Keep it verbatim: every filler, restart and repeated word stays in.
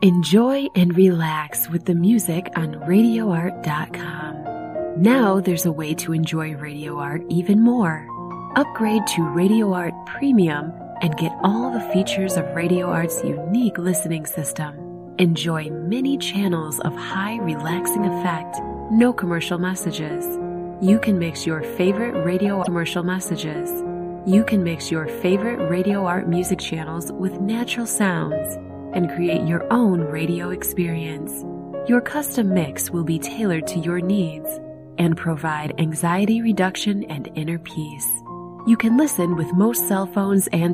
Enjoy and relax with the music on radio art dot com. Now there's a way to enjoy Radio Art even more. Upgrade to Radio Art Premium and get all the features of Radio Art's unique listening system. Enjoy many channels of high relaxing effect, no commercial messages. You can mix your favorite radio commercial messages. You can mix your favorite Radio Art music channels with natural sounds and create your own radio experience. Your custom mix will be tailored to your needs and provide anxiety reduction and inner peace. You can listen with most cell phones and